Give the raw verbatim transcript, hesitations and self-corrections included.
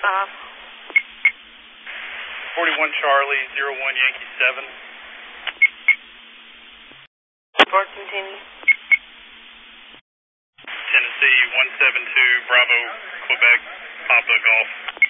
Uh, forty-one Charlie, zero one Yankee seven. Report continue. Tennessee, one seven two, Bravo, Quebec, Papa Golf.